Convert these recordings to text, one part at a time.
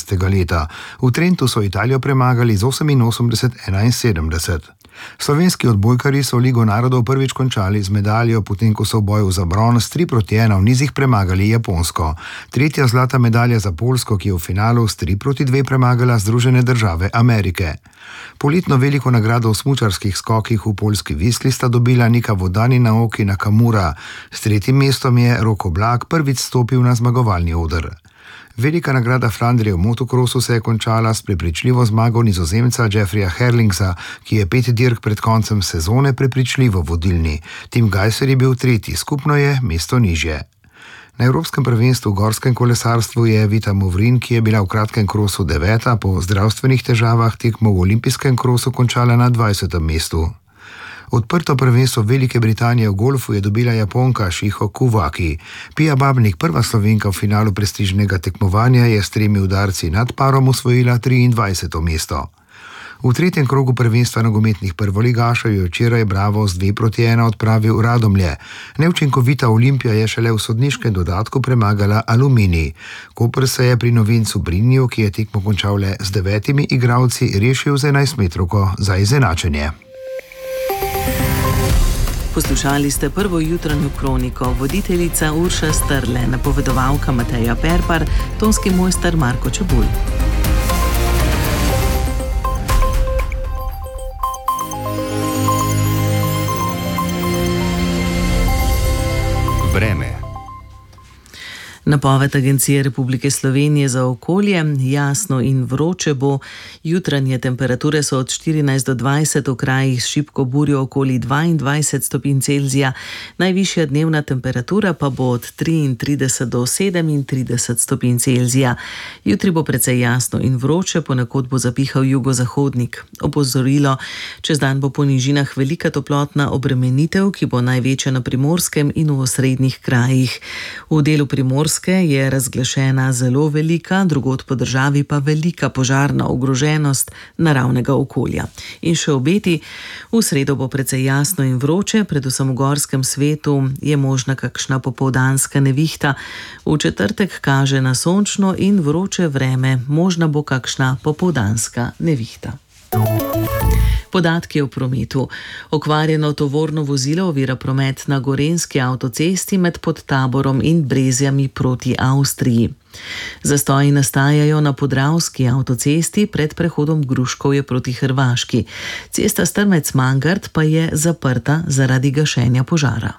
leta. V Trentu so Italijo premagali z 88-71. Slovenski odbojkarji so Ligo narodov prvič končali z medaljo, potem ko so v boju za bron s 3-1 v nizih premagali Japonsko. Tretja zlata medalja za Poljsko, ki je v finalu s 3-2 premagala Združene države Amerike. Poletno veliko nagrado v smučarskih skokih v poljski Visli sta dobila Nika Vodani in Naoki Nakamura. S tretjim mestom je Roko Blak prvič stopil na zmagovalni oder. Velika nagrada Flandrije v motokrosu se je končala s prepričljivo zmago Nizozemca Jeffreya Herlingsa, ki je 5 dirk pred koncem sezone prepričljivo vodilni. Tim Gajser je bil tretji, skupno je mesto nižje. Na Evropskem prvenstvu v gorskem kolesarstvu je Vita Movrin, ki je bila v kratkem krosu 9, po zdravstvenih težavah tekmo v olimpijskem krosu končala na 20. mestu. Odprto prvenstvo Velike Britanije v golfu je dobila Japonka Shiho Kuwaki. Pia Babnik, prva Slovenka v finalu prestižnega tekmovanja, je s 3 udarci nad parom osvojila 23. mesto. V tretjem krogu prvenstva nogometnih prvoligašev je včeraj Bravo z 2-1 odpravil Radomlje. Neučinkovita Olimpija je šele v sodniškem dodatku premagala Aluminij. Koper se je pri novincu Brinju, ki je tekmo končal le z 9 igralci, rešil z 11-metrovko za izenačenje. Poslušali ste prvo jutranjo kroniko, voditeljica Urša Strle, napovedovalka Mateja Perpar, tonski mojster Marko Čebulj. Vreme. Napoved Agencije Republike Slovenije za okolje: jasno in vroče bo. Jutranje temperature so od 14 do 20, v krajih s šibko burjo okoli 22 stopinj Celzija. Najvišja dnevna temperatura pa bo od 33 do 37 stopinj Celzija. Jutri bo precej jasno in vroče, ponekod bo zapihal jugozahodnik. Opozorilo: čez dan bo po nižinah velika toplotna obremenitev, ki bo največja na Primorskem in v osrednjih krajih. V delu Primorske je razglašena zelo velika, drugod po državi pa velika požarna ogroženost naravnega okolja. In še obeti: v sredo bo precej jasno in vroče, predvsem v gorskem svetu je možna kakšna popoldanska nevihta. V četrtek kaže na sončno in vroče vreme, možna bo kakšna popoldanska nevihta. Podatki o prometu. Okvarjeno tovorno vozilo ovira promet na Gorenjski avtocesti med Podtaborom in Brezjami proti Avstriji. Zastoji nastajajo na Podravski avtocesti pred prehodom Gruškovje proti Hrvaški. Cesta Strmec-Mangart pa je zaprta zaradi gašenja požara.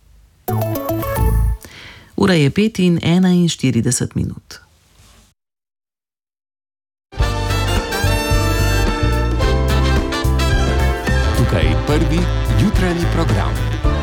Ura je 5:41. Tukaj prvi jutranji program.